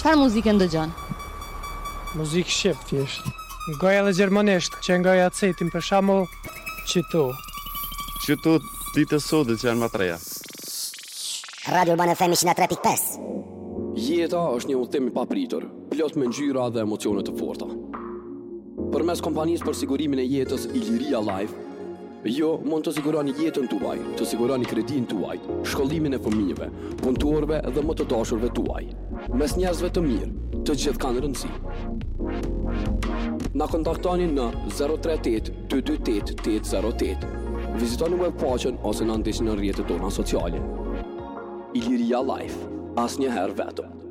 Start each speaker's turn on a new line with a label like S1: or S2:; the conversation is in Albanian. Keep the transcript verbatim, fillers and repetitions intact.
S1: Çfarë muzikë ndëgjon?
S2: Muzikë shqip thjesht. Goja edhe gjermanisht, që ngoja cetin për shembull Qytu.
S3: Qytu ditë sodit që janë më treja.
S4: Radio Urban F M one oh three point five.
S5: Jeta është një udhëtim i papritur, plot me ngjyra dhe emocione të forta. Përmes kompanisë për sigurimin e jetës Iliria Life, ju mund të siguroni jetën tuaj, të siguroni kreditin tuaj, shkollimin e fëmijëve, punëtorëve dhe më të dashurve tuaj. Mes njerëzve të mirë, të gjithë kanë rëndësi. Na kontaktoni në zero tre eight two two eight eight zero eight. Vizitoni webpaqen ose na ndiqni në rrjetet tona sociale. Iliria Life, asnjëherë vetëm.